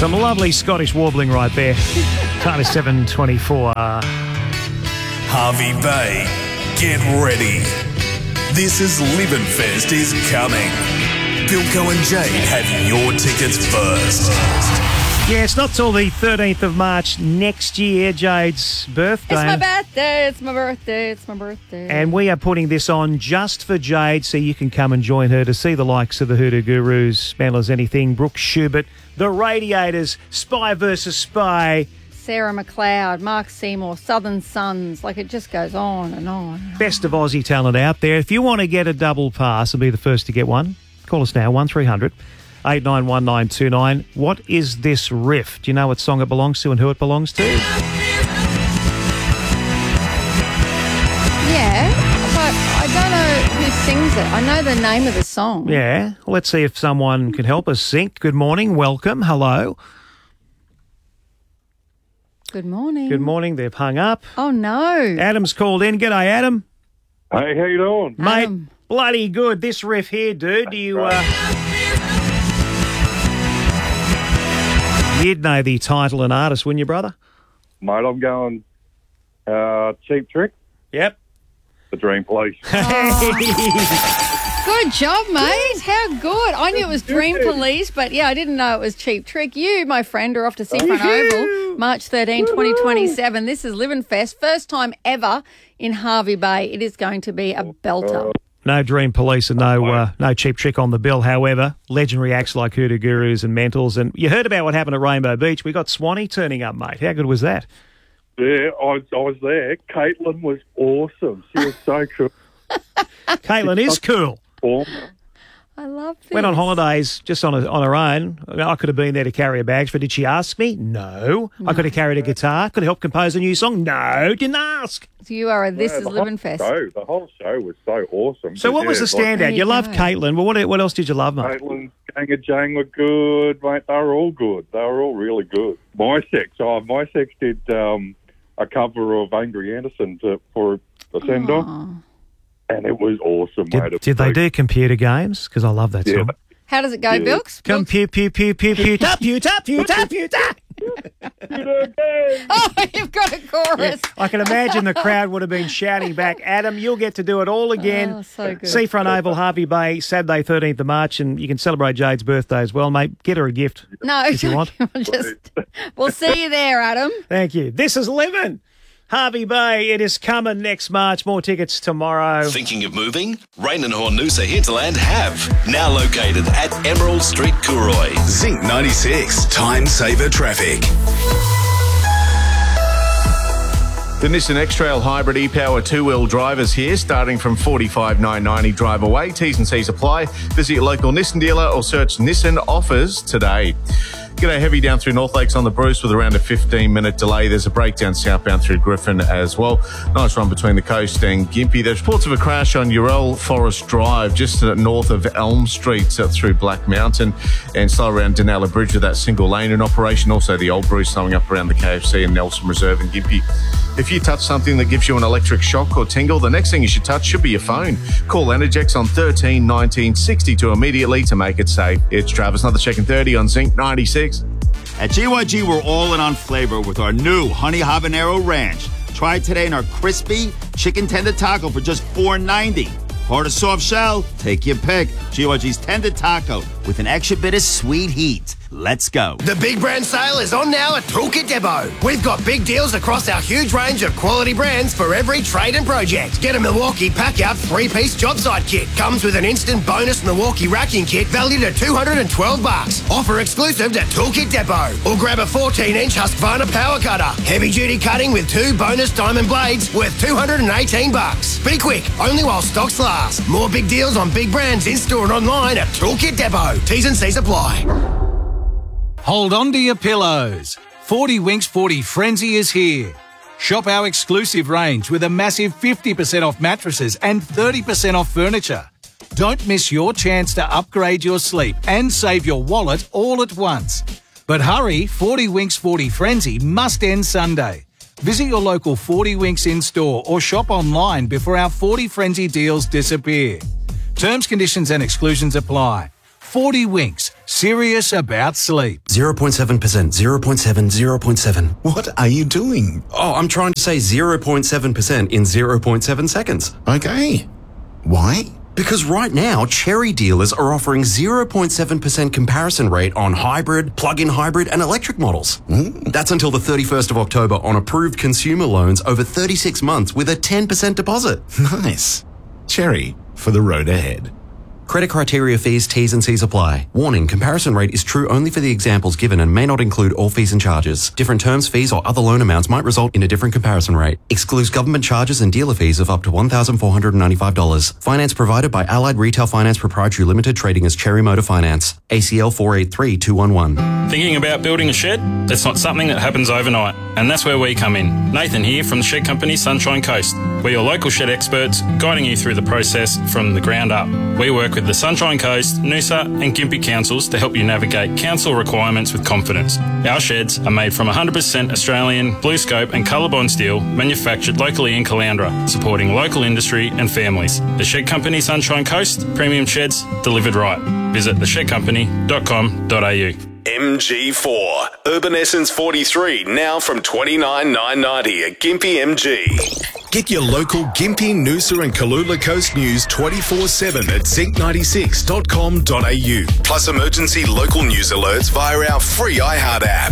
Some lovely Scottish warbling right there. Time is 7:24. Harvey Bay, get ready. This is Livenfest is coming. Bilko and Jade have your tickets first. Yeah, it's not till the 13th of March next year, Jade's birthday. It's my birthday, it's my birthday, it's my birthday. And we are putting this on just for Jade, so you can come and join her to see the likes of the Hoodoo Gurus, Man as Anything, Brooke Schubert, The Radiators, Spy vs. Spy, Sarah McLeod, Mark Seymour, Southern Sons, like it just goes on and on. And best of Aussie talent out there. If you want to get a double pass and be the first to get one, call us now, 1300 891929. What is this riff? Do you know what song it belongs to and who it belongs to? Yeah, but I don't know who sings it. I know the name of the song. Yeah. Well, let's see if someone can help us sync. Good morning. Welcome. Hello. Good morning. Good morning. They've hung up. Oh, no. Adam's called in. G'day, Adam. Hey, how you doing? Mate, Adam. bloody good. This riff here, dude. Do you... You'd know the title and artist, wouldn't you, brother? Mate, I'm going Cheap Trick, Yep. The Dream Police. Good job, mate. How good. I knew it was Dream Police, but yeah, I didn't know it was Cheap Trick. You, my friend, are off to Seafront Oval, March 13, 2027. This is Livenfest. First time ever in Harvey Bay. It is going to be a belter. No Dream Police and no Cheap Trick on the bill. However, legendary acts like Hoodoo Gurus and Mentals. And you heard about what happened at Rainbow Beach. We got Swanee turning up, mate. How good was that? Yeah, I was there. Caitlin was awesome. She was so cool. Caitlin is cool. I love this. Went on holidays just on her own. I could have been there to carry her bags, but did she ask me? No. I could have carried a guitar. Could have helped compose a new song. No, didn't ask. So you are This is the Livenfest. The whole show was so awesome. So what was the standout? There You you loved go. Caitlin. Well, what else did you love, mate? Caitlin, Gang of Jang were good, mate. They were all good. They were all really good. My Sex did a cover of Angry Anderson for a send-off, and it was awesome, mate. Did they do computer games? Because I love that song. How does it go, Bilks? Computer. Oh, you've got a chorus. I can imagine the crowd would have been shouting back, Adam, you'll get to do it all again. Oh, so good. Seafront Oval, Harvey Bay, Saturday, 13th of March, and you can celebrate Jade's birthday as well, mate. Get her a gift. No, if you want. We'll see you there, Adam. Thank you. This is Livin'. Harvey Bay, it is coming next March. More tickets tomorrow. Thinking of moving? Rain and Hornusa Hinterland have. Now located at Emerald Street, Cooroy. Zinc 96, time saver traffic. The Nissan X-Trail Hybrid e-Power two-wheel drivers here, starting from $45,990 drive away. T's and C's apply. Visit your local Nissan dealer or search Nissan offers today. G'day, heavy down through North Lakes on the Bruce with around a 15-minute delay. There's a breakdown southbound through Griffin as well. Nice run between the coast and Gympie. There's reports of a crash on Urell Forest Drive, just north of Elm Street through Black Mountain, and slow around Denella Bridge with that single lane in operation. Also the Old Bruce slowing up around the KFC and Nelson Reserve and Gympie. If you touch something that gives you an electric shock or tingle, the next thing you should touch should be your phone. Call Energex on 13 19 62 immediately to make it safe. It's Travis, another check in 30 on Zinc 96. At GYG, we're all in on flavor with our new Honey Habanero Ranch. Try it today in our crispy chicken tender taco for just $4.90. Hard or soft shell, take your pick. GYG's tender taco with an extra bit of sweet heat. Let's go. The Big Brand Sale is on now at Toolkit Depot. We've got big deals across our huge range of quality brands for every trade and project. Get a Milwaukee Pack-Out 3-piece job site kit. Comes with an instant bonus Milwaukee racking kit valued at $212. Offer exclusive at Toolkit Depot. Or grab a 14-inch Husqvarna power cutter. Heavy-duty cutting with 2 bonus diamond blades worth $218. Be quick, only while stocks last. More big deals on big brands in-store and online at Toolkit Depot. T's and C's apply. Hold on to your pillows. 40 Winks 40 Frenzy is here. Shop our exclusive range with a massive 50% off mattresses and 30% off furniture. Don't miss your chance to upgrade your sleep and save your wallet all at once. But hurry, 40 Winks 40 Frenzy must end Sunday. Visit your local 40 Winks in-store or shop online before our 40 Frenzy deals disappear. Terms, conditions and exclusions apply. 40 Winks. Serious about sleep. 0.7%, 0.7, 0.7. What are you doing? Oh, I'm trying to say 0.7% in 0.7 seconds. Okay. Why? Because right now, Cherry dealers are offering 0.7% comparison rate on hybrid, plug-in hybrid and electric models. That's until the 31st of October on approved consumer loans over 36 months with a 10% deposit. Nice. Cherry for the road ahead. Credit criteria, fees, T's and C's apply. Warning, comparison rate is true only for the examples given and may not include all fees and charges. Different terms, fees or other loan amounts might result in a different comparison rate. Excludes government charges and dealer fees of up to $1,495. Finance provided by Allied Retail Finance Proprietary Limited, trading as Cherry Motor Finance. ACL 483211. Thinking about building a shed? It's not something that happens overnight, and that's where we come in. Nathan here from the shed company Sunshine Coast. We're your local shed experts, guiding you through the process from the ground up. We work with the Sunshine Coast, Noosa and Gympie councils to help you navigate council requirements with confidence. Our sheds are made from 100% Australian BlueScope and Colorbond steel, manufactured locally in Caloundra, supporting local industry and families. The Shed Company Sunshine Coast, premium sheds delivered right. Visit theshedcompany.com.au. MG4. Urban Essence 43, now from $29,990 at Gympie MG. Get your local Gympie, Noosa and Kalula Coast news 24/7 at zinc96.com.au. Plus emergency local news alerts via our free iHeart app.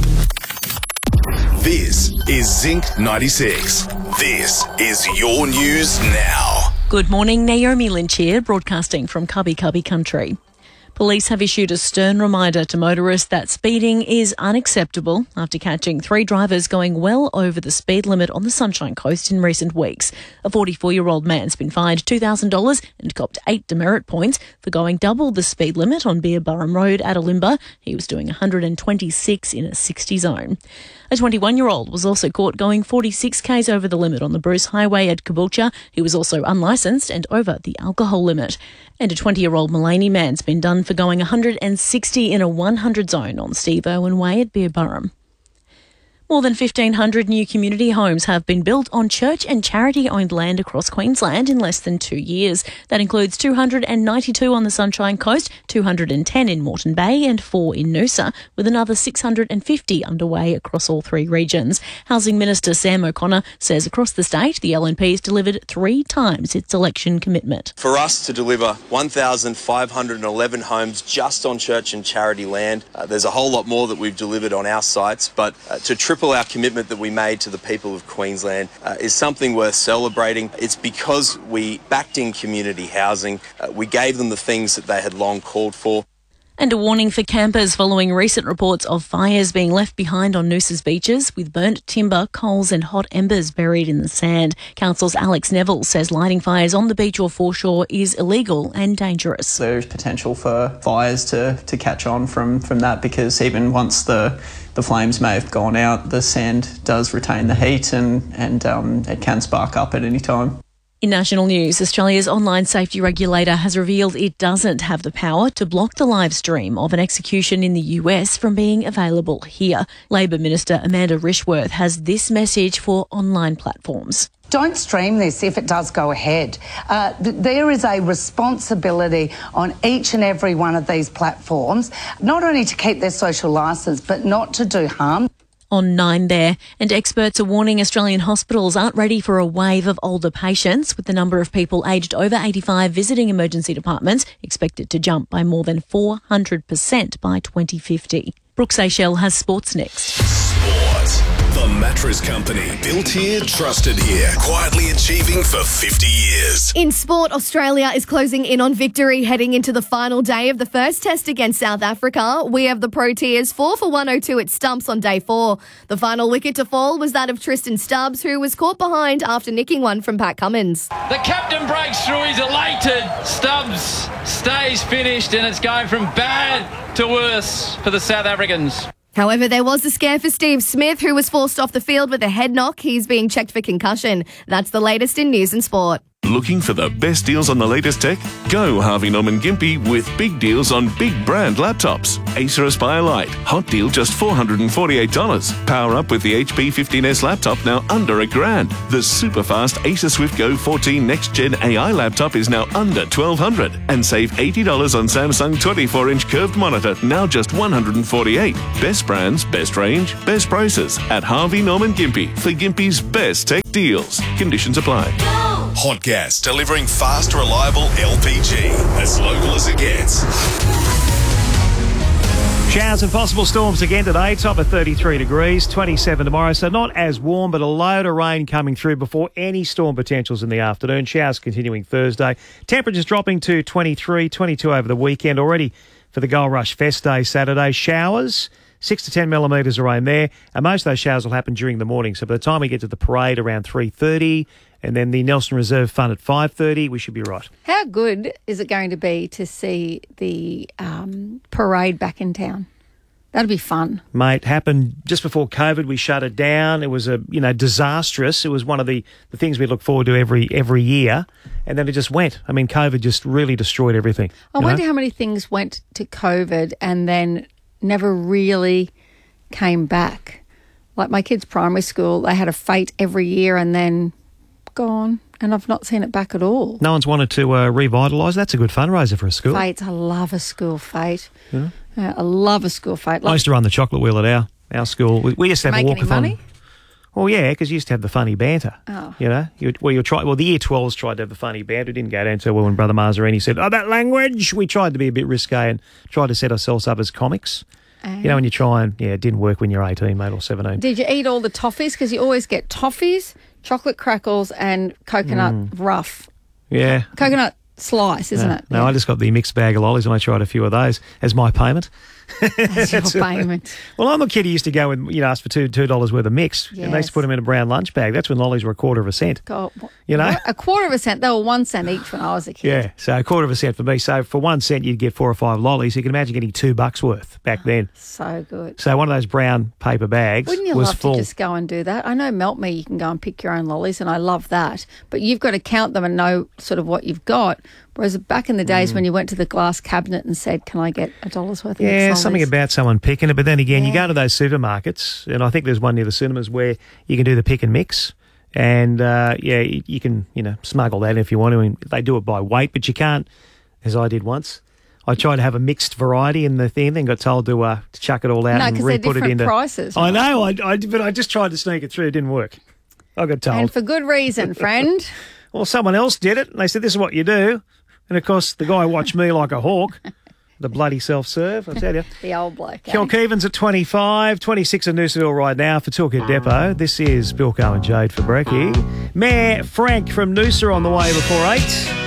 This is Zinc 96. This is your news now. Good morning, Naomi Lynch here, broadcasting from Cubby Cubby Country. Police have issued a stern reminder to motorists that speeding is unacceptable after catching 3 drivers going well over the speed limit on the Sunshine Coast in recent weeks. A 44-year-old man's been fined $2,000 and copped 8 demerit points for going double the speed limit on Beerburrum Road at Olimba. He was doing 126 in a 60 zone. A 21-year-old was also caught going 46 k's over the limit on the Bruce Highway at Caboolture. He was also unlicensed and over the alcohol limit. And a 20-year-old Mullaney man's been done for going 160 in a 100 zone on Steve Irwin Way at Beerburrum. More than 1,500 new community homes have been built on church and charity-owned land across Queensland in less than 2 years. That includes 292 on the Sunshine Coast, 210 in Moreton Bay and 4 in Noosa, with another 650 underway across all 3 regions. Housing Minister Sam O'Connor says across the state, the LNP has delivered 3 times its election commitment. For us to deliver 1,511 homes just on church and charity land, there's a whole lot more that we've delivered on our sites, but to triple our commitment that we made to the people of Queensland is something worth celebrating. It's because we backed in community housing. We gave them the things that they had long called for. And a warning for campers following recent reports of fires being left behind on Noosa's beaches with burnt timber, coals and hot embers buried in the sand. Council's Alex Neville says lighting fires on the beach or foreshore is illegal and dangerous. There's potential for fires to catch on from that, because even once the flames may have gone out, the sand does retain the heat and it can spark up at any time. In national news, Australia's online safety regulator has revealed it doesn't have the power to block the live stream of an execution in the US from being available here. Labor Minister Amanda Rishworth has this message for online platforms. Don't stream this if it does go ahead. There is a responsibility on each and every one of these platforms, not only to keep their social licence, but not to do harm. On 9 there, and experts are warning Australian hospitals aren't ready for a wave of older patients, with the number of people aged over 85 visiting emergency departments expected to jump by more than 400% by 2050. Brooke Seychelles has sports next. Sport. The Mattress Company. Built here, trusted here. Quietly achieving for 50 years. In sport, Australia is closing in on victory heading into the final day of the first test against South Africa. We have the Proteas 4 for 102 at stumps on day 4. The final wicket to fall was that of Tristan Stubbs, who was caught behind after nicking one from Pat Cummins. The captain breaks through. He's elated. Stubbs stays finished, and it's going from bad to worse for the South Africans. However, there was a scare for Steve Smith, who was forced off the field with a head knock. He's being checked for concussion. That's the latest in news and sport. Looking for the best deals on the latest tech? Go Harvey Norman Gympie with big deals on big brand laptops. Acer Aspire Lite, hot deal just $448. Power up with the HP 15S laptop now under $1,000. The super fast Acer Swift Go 14 Next Gen AI laptop is now under $1,200. And save $80 on Samsung 24-inch curved monitor, now just $148. Best brands, best range, best prices at Harvey Norman Gympie for Gympie's best tech deals. Conditions apply. Hot Gas, delivering fast, reliable LPG. As local as it gets. Showers and possible storms again today, top of 33 degrees, 27 tomorrow, so not as warm, but a load of rain coming through before any storm potentials in the afternoon. Showers continuing Thursday. Temperatures dropping to 23, 22 over the weekend already for the Gold Rush Fest Day Saturday. Showers, 6 to 10 millimetres of rain there, and most of those showers will happen during the morning. So by the time we get to the parade around 3:30, and then the Nelson Reserve Fun at 5:30, we should be right. How good is it going to be to see the parade back in town? That'd be fun. Mate, happened just before COVID. We shut it down. It was disastrous. It was one of the things we look forward to every year, and then it just went. I mean, COVID just really destroyed everything. I wonder how many things went to COVID and then never really came back. Like my kids' primary school, they had a fete every year and then gone, and I've not seen it back at all. No one's wanted to revitalise. That's a good fundraiser for a school. Fates, I love a school fete. Yeah. I love a school fete. I used to run the chocolate wheel at our school. We used to have a walkathon. Make any money? Well, yeah, because you used to have the funny banter. Oh. You know, the Year 12s tried to have the funny banter. It didn't go down too well when Brother Mazzarini said, "Oh, that language." We tried to be a bit risque and tried to set ourselves up as comics. You know, when you try and, it didn't work when you're 18, mate, or 17. Did you eat all the toffees? Because you always get toffees, chocolate crackles, and coconut rough. Yeah. Coconut slice, isn't it? No, I just got the mixed bag of lollies and I tried a few of those as my payment. That's your payment. Well, I'm a kid who used to go and ask for $2 worth of mix, and they used to put them in a brown lunch bag. That's when lollies were a quarter of a cent. God, a quarter of a cent. They were 1 cent each when I was a kid. Yeah, so a quarter of a cent for me. So for 1 cent, you'd get 4 or 5 lollies. You can imagine getting $2 worth back then. So good. So one of those brown paper bags Wouldn't you was love full. to just go and do that? I know Melt Me, you can go and pick your own lollies, and I love that. But you've got to count them and know sort of what you've got. Whereas back in the days when you went to the glass cabinet and said, "Can I get $1 worth of mixed lollies?" Something about someone picking it. But then again, you go to those supermarkets, and I think there's one near the cinemas where you can do the pick and mix. And, you can, smuggle that if you want to. And they do it by weight, but you can't, as I did once. I tried to have a mixed variety in the thing, then got told to chuck it all out and re-put it into prices. I know, but I just tried to sneak it through. It didn't work. I got told. And for good reason, friend. Well, someone else did it, and they said, "This is what you do." And, of course, the guy watched me like a hawk. The bloody self-serve, I tell you. The old bloke. Kilkevans at 25, 26 in Noosaville right now for Toolkit Depot. This is Bilko and Jade for Brekkie. Mayor Frank from Noosa on the way before 8.